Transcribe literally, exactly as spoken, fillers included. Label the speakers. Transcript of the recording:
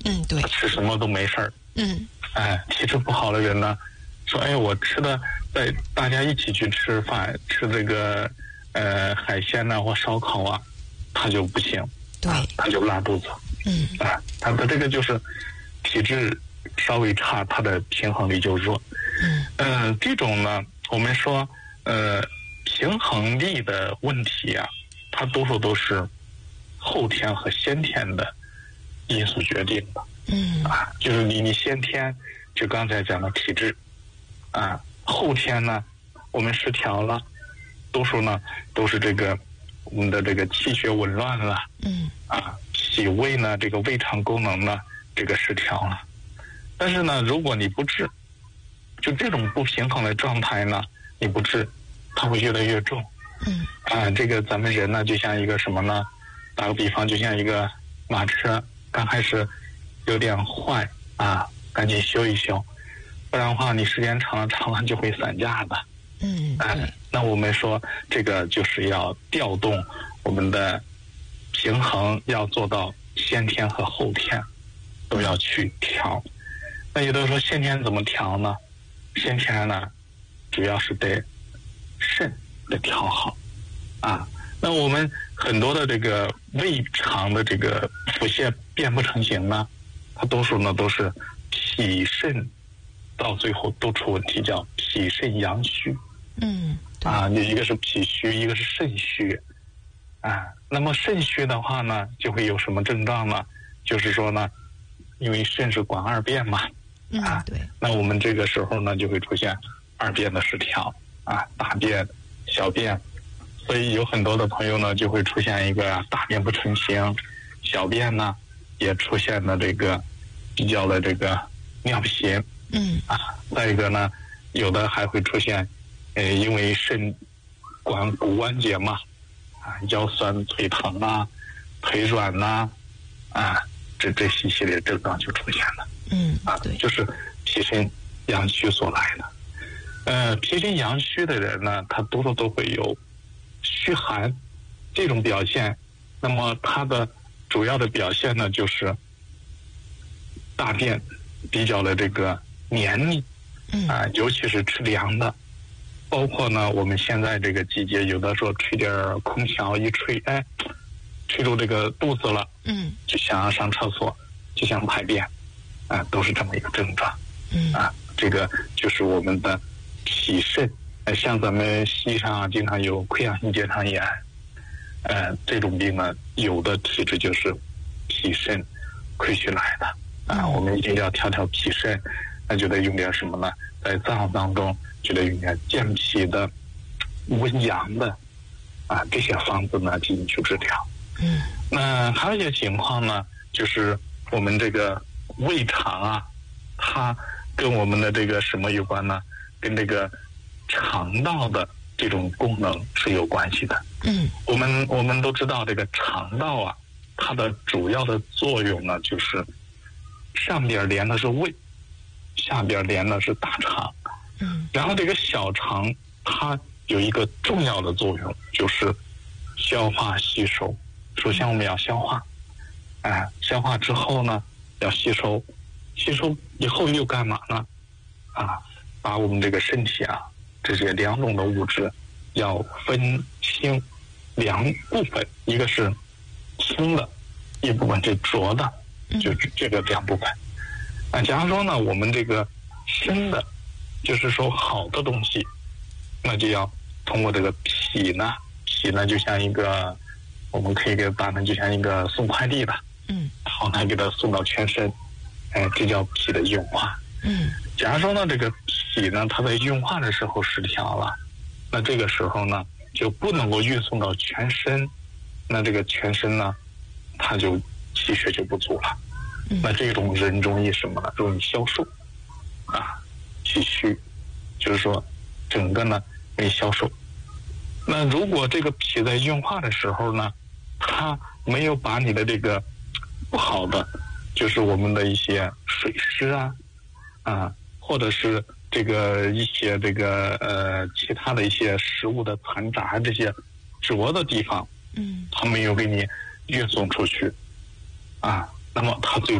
Speaker 1: 嗯，对，
Speaker 2: 吃什么都没事儿。
Speaker 1: 嗯，
Speaker 2: 哎，体质不好的人呢，说哎，我吃的在大家一起去吃饭，吃这个呃海鲜呐、或烧烤啊，他就不行，
Speaker 1: 对，
Speaker 2: 啊、他就拉肚子。
Speaker 1: 嗯，
Speaker 2: 啊，他的这个就是体质稍微差，他的平衡力就弱。
Speaker 1: 嗯，
Speaker 2: 呃，这种呢，我们说呃平衡力的问题啊，它多数都是后天和先天的因素决定的。
Speaker 1: 嗯，
Speaker 2: 啊，就是你你先天就刚才讲的体质，啊，后天呢我们失调了，多数呢都是这个我们的这个气血紊乱了，
Speaker 1: 嗯，
Speaker 2: 啊，脾胃呢这个胃肠功能呢这个失调了。但是呢，如果你不治，就这种不平衡的状态呢，你不治，它会越来越重。
Speaker 1: 嗯，
Speaker 2: 啊，这个咱们人呢就像一个什么呢？打个比方，就像一个马车，刚开始有点坏啊，赶紧修一修，不然的话你时间长了长了就会散架的。
Speaker 1: 嗯，
Speaker 2: 哎、
Speaker 1: 对，
Speaker 2: 那我们说这个就是要调动我们的平衡，要做到先天和后天都要去调。那有的说先天怎么调呢？先天呢，主要是得肾得调好啊。那我们很多的这个胃肠的这个腹泻变不成形呢，它多数呢都是脾肾到最后都出问题，叫脾肾阳虚。
Speaker 1: 嗯，对，
Speaker 2: 啊，一个是脾虚，一个是肾虚啊。那么肾虚的话呢，就会有什么症状呢？就是说呢，因为肾是管二便嘛，
Speaker 1: 嗯，
Speaker 2: 啊，
Speaker 1: 对，
Speaker 2: 那我们这个时候呢就会出现二便的失调啊，大便、小便。所以有很多的朋友呢就会出现一个大便不成形，小便呢也出现了这个比较的这个尿频。
Speaker 1: 嗯，
Speaker 2: 啊，再一个呢，有的还会出现呃因为肾管骨关节嘛，啊，腰酸腿疼啊，腿软呐， 啊, 啊这这一系列症状就出现了。
Speaker 1: 嗯，
Speaker 2: 啊，
Speaker 1: 对，
Speaker 2: 就是脾肾阳虚所来的。呃，脾肾阳虚的人呢，他多数都会有虚寒这种表现。那么他的主要的表现呢，就是大便比较的这个黏腻，啊，尤其是吃凉的，包括呢，我们现在这个季节，有的时候吹点空调一吹，哎，吹住这个肚子了，
Speaker 1: 嗯，
Speaker 2: 就想要上厕所，就想排便，啊，都是这么一个症状。
Speaker 1: 嗯，
Speaker 2: 啊，这个就是我们的脾肾，呃，像咱们西医上啊，经常有溃疡性结肠炎，呃，这种病呢，有的体质就是脾肾亏虚来的啊，我们一定要调调脾肾，那就得用点什么呢？在脏当中就得用点健脾的、温阳的啊这些方子呢进行去治疗。
Speaker 1: 嗯，
Speaker 2: 那还有一些情况呢，就是我们这个胃肠啊，它跟我们的这个什么有关呢？跟这个肠道的这种功能是有关系的。
Speaker 1: 嗯，
Speaker 2: 我们我们都知道，这个肠道啊，它的主要的作用呢，就是上边连的是胃，下边连的是大肠。
Speaker 1: 嗯，
Speaker 2: 然后这个小肠它有一个重要的作用，就是消化吸收。首先我们要消化，哎，消化之后呢，要吸收，吸收以后又干嘛呢？啊，把我们这个身体啊，这些两种的物质要分清两部分，一个是轻的，一部分是浊的，就这个两部分。啊，假如说呢，我们这个生的，就是说好的东西，那就要通过这个脾呢，脾呢就像一个，我们可以给它打成就像一个送快递的，
Speaker 1: 嗯，
Speaker 2: 然后呢给它送到全身，哎，这叫脾的运化。
Speaker 1: 嗯，
Speaker 2: 假如说呢，这个脾呢，它在运化的时候失调了，那这个时候呢，就不能够运送到全身，那这个全身呢，它就气血就不足了。那这种人容易什么呢？容易消瘦，啊，气虚，就是说，整个呢容易消瘦。那如果这个脾在运化的时候呢，它没有把你的这个不好的，就是我们的一些水湿啊，啊，或者是这个一些这个呃其他的一些食物的残渣这些浊的地方，
Speaker 1: 嗯，
Speaker 2: 它没有给你运送出去，啊，那么它最